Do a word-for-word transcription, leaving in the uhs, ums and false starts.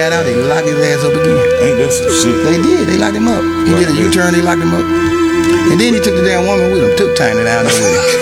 got out, they locked his ass up again. Ain't that some shit? They did. They locked him up. He Right, did a yeah. U-turn. They locked him up. And then he took the damn woman with him. Took Tiny down there with him.